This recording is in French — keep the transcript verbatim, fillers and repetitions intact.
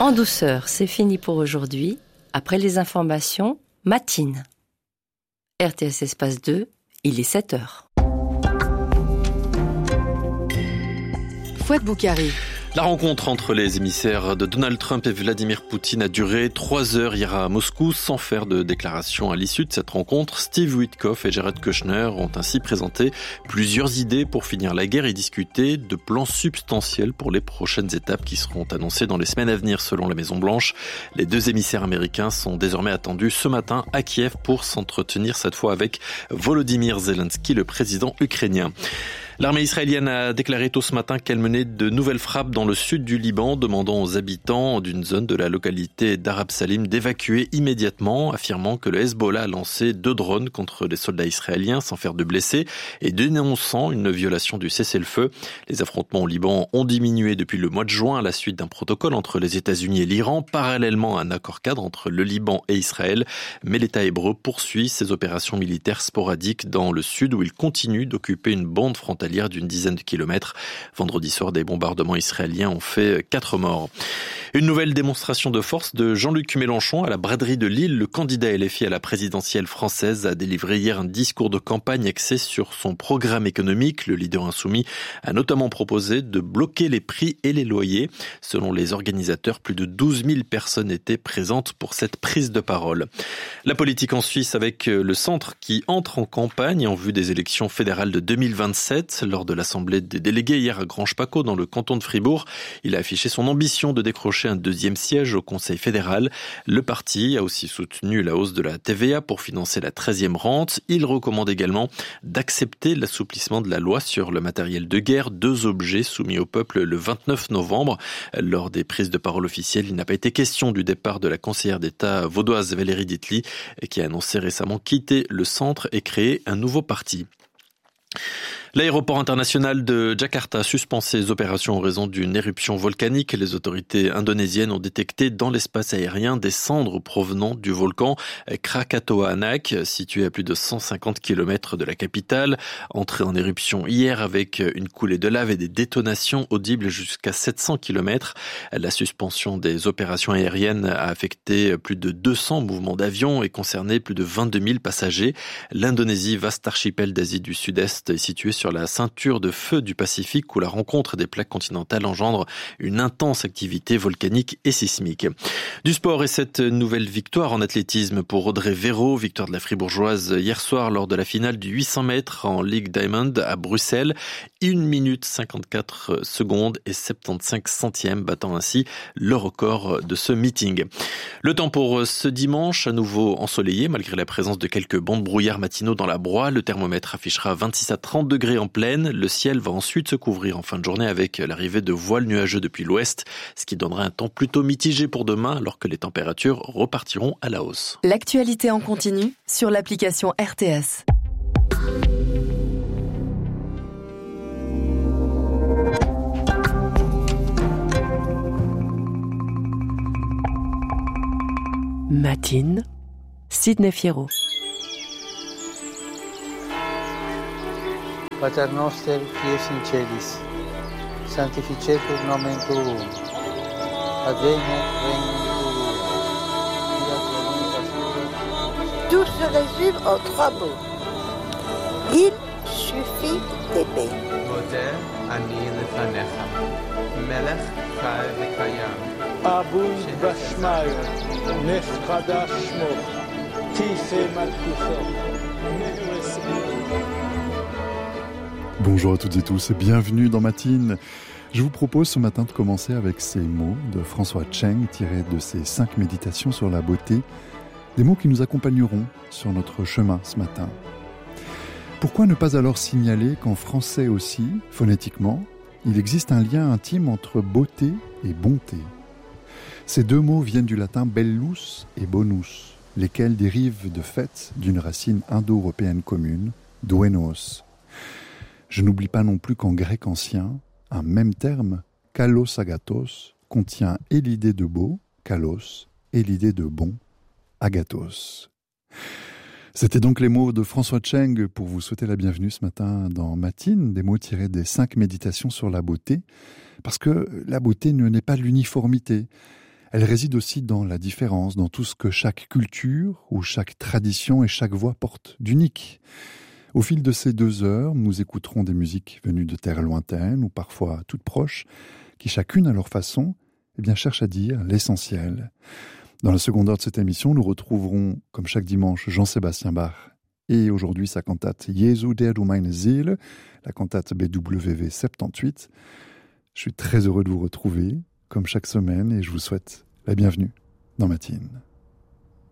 En douceur, c'est fini pour aujourd'hui. Après les informations, Matine. R T S Espace deux, il est sept heures. Fouad Boukari. La rencontre entre les émissaires de Donald Trump et Vladimir Poutine a duré trois heures hier à Moscou sans faire de déclaration à l'issue de cette rencontre. Steve Witkoff et Jared Kushner ont ainsi présenté plusieurs idées pour finir la guerre et discuter de plans substantiels pour les prochaines étapes qui seront annoncées dans les semaines à venir selon la Maison-Blanche. Les deux émissaires américains sont désormais attendus ce matin à Kiev pour s'entretenir cette fois avec Volodymyr Zelensky, le président ukrainien. L'armée israélienne a déclaré tôt ce matin qu'elle menait de nouvelles frappes dans le sud du Liban, demandant aux habitants d'une zone de la localité d'Arab Salim d'évacuer immédiatement, affirmant que le Hezbollah a lancé deux drones contre les soldats israéliens sans faire de blessés et dénonçant une violation du cessez-le-feu. Les affrontements au Liban ont diminué depuis le mois de juin à la suite d'un protocole entre les États-Unis et l'Iran, parallèlement à un accord cadre entre le Liban et Israël. Mais l'État hébreu poursuit ses opérations militaires sporadiques dans le sud où il continue d'occuper une bande frontalière d'une dizaine de kilomètres. Vendredi soir, des bombardements israéliens ont fait quatre morts. Une nouvelle démonstration de force de Jean-Luc Mélenchon à la braderie de Lille. Le candidat L F I à la présidentielle française a délivré hier un discours de campagne axé sur son programme économique. Le leader insoumis a notamment proposé de bloquer les prix et les loyers. Selon les organisateurs, plus de douze mille personnes étaient présentes pour cette prise de parole. La politique en Suisse avec le centre qui entre en campagne en vue des élections fédérales de deux mille vingt-sept. Lors de l'assemblée des délégués hier à Granges-Paccot dans le canton de Fribourg, il a affiché son ambition de décrocher un deuxième siège au Conseil fédéral. Le parti a aussi soutenu la hausse de la T V A pour financer la treizième rente. Il recommande également d'accepter l'assouplissement de la loi sur le matériel de guerre, deux objets soumis au peuple le vingt-neuf novembre. Lors des prises de parole officielles, il n'a pas été question du départ de la conseillère d'État vaudoise Valérie Ditli, qui a annoncé récemment quitter le centre et créer un nouveau parti. L'aéroport international de Jakarta suspend ses opérations en raison d'une éruption volcanique. Les autorités indonésiennes ont détecté dans l'espace aérien des cendres provenant du volcan Krakatoa Anak, situé à plus de cent cinquante kilomètres de la capitale. Entré en éruption hier avec une coulée de lave et des détonations audibles jusqu'à sept cents kilomètres. La suspension des opérations aériennes a affecté plus de deux cents mouvements d'avions et concerné plus de vingt-deux mille passagers. L'Indonésie, vaste archipel d'Asie du Sud-Est, est située sur sur la ceinture de feu du Pacifique où la rencontre des plaques continentales engendre une intense activité volcanique et sismique. Du sport et cette nouvelle victoire en athlétisme pour Audrey Véro, victoire de la Fribourgeoise hier soir lors de la finale du huit cents mètres en Ligue Diamond à Bruxelles. une minute cinquante-quatre secondes et soixante-quinze centièmes, battant ainsi le record de ce meeting. Le temps pour ce dimanche, à nouveau ensoleillé malgré la présence de quelques bancs de brouillard matinaux dans la broie. Le thermomètre affichera vingt-six à trente degrés en pleine. Le ciel va ensuite se couvrir en fin de journée avec l'arrivée de voiles nuageux depuis l'ouest, ce qui donnera un temps plutôt mitigé pour demain alors que les températures repartiront à la hausse. L'actualité en continu sur l'application R T S. Matine, Sidney Fierro. Pater noster qui es in celis, sanctificetur nomen tuum, advenat regnum tuum. Tout se résume en trois mots. Il suffit d'aimer. Moder ani lefanecha, melech chai v'kayam. Abun bashmai, nef chadash shmo, tiche malkuso, neres. Bonjour à toutes et tous et bienvenue dans Matine. Je vous propose ce matin de commencer avec ces mots de François Cheng tirés de ses cinq méditations sur la beauté, des mots qui nous accompagneront sur notre chemin ce matin. Pourquoi ne pas alors signaler qu'en français aussi, phonétiquement, il existe un lien intime entre beauté et bonté. Ces deux mots viennent du latin bellus et bonus, lesquels dérivent de fait d'une racine indo-européenne commune, duenos. Je n'oublie pas non plus qu'en grec ancien, un même terme, kalos agathos, contient et l'idée de beau, kalos, et l'idée de bon, agathos. C'était donc les mots de François Cheng pour vous souhaiter la bienvenue ce matin dans Matine, des mots tirés des cinq méditations sur la beauté, parce que la beauté ne n'est pas l'uniformité. Elle réside aussi dans la différence, dans tout ce que chaque culture ou chaque tradition et chaque voix portent d'unique. Au fil de ces deux heures, nous écouterons des musiques venues de terres lointaines ou parfois toutes proches, qui chacune à leur façon, eh bien, cherchent à dire l'essentiel. Dans la seconde heure de cette émission, nous retrouverons, comme chaque dimanche, Jean-Sébastien Bach et aujourd'hui sa cantate Jesu der du meine Seele, la cantate B W V soixante-dix-huit. Je suis très heureux de vous retrouver, comme chaque semaine, et je vous souhaite la bienvenue dans Matine.